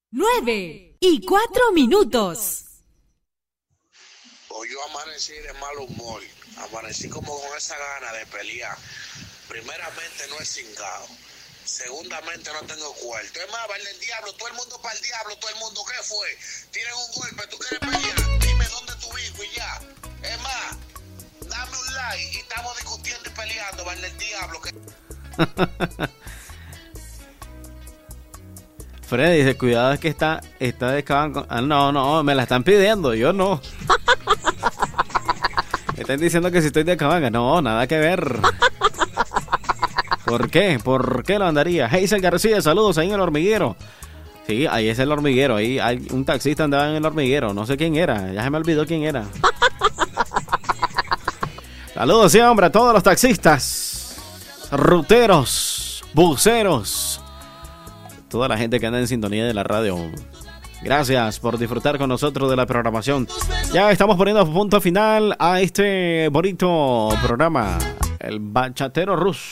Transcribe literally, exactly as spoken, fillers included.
nueve y cuatro minutos. Hoy yo amanecí de mal humor, amanecí como con esa gana de pelear. Primeramente no es cingado, segundamente no tengo cuarto. Es más, vale el diablo, todo el mundo para el diablo, todo el mundo, ¿qué fue? Tienen un golpe, tú quieres pelear, dime dónde tú vives y ya. Es más, dame un like y estamos discutiendo y peleando, vale el diablo. Que... Freddy dice, cuidado, es que está, está de cabanco. Ah, no, no, me la están pidiendo, yo no. Me están diciendo que si estoy de cabanga. No, nada que ver. ¿Por qué? ¿Por qué lo andaría? Hazel García, saludos ahí en el hormiguero. Sí, ahí es el hormiguero. Ahí hay un taxista andaba en el hormiguero. No sé quién era, ya se me olvidó quién era. Saludos, sí, hombre, a todos los taxistas, ruteros, buceros, toda la gente que anda en sintonía de la radio. Gracias por disfrutar con nosotros de la programación. Ya estamos poniendo punto final a este bonito programa, el Bachatero Ruso.